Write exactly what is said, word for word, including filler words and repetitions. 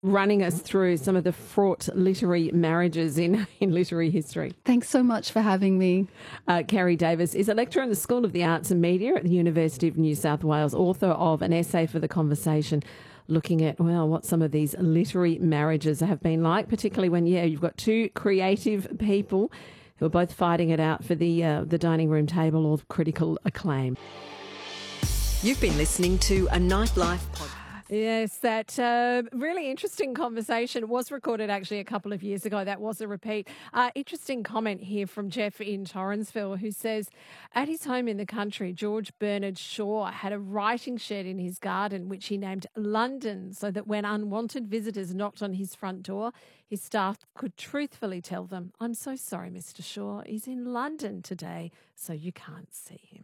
running us through some of the fraught literary marriages in, in literary history. Thanks so much for having me. Uh, Kerry Davis is a lecturer in the School of the Arts and Media at the University of New South Wales, author of an essay for The Conversation, looking at, well, what some of these literary marriages have been like, particularly when, yeah, you've got two creative people who are both fighting it out for the uh, the dining room table or critical acclaim. You've been listening to a Nightlife podcast. Yes, that uh, really interesting conversation was recorded actually a couple of years ago. That was a repeat. Uh, interesting comment here from Jeff in Torrensville, who says, at his home in the country, George Bernard Shaw had a writing shed in his garden, which he named London, so that when unwanted visitors knocked on his front door, his staff could truthfully tell them, "I'm so sorry, Mister Shaw, he's in London today, so you can't see him."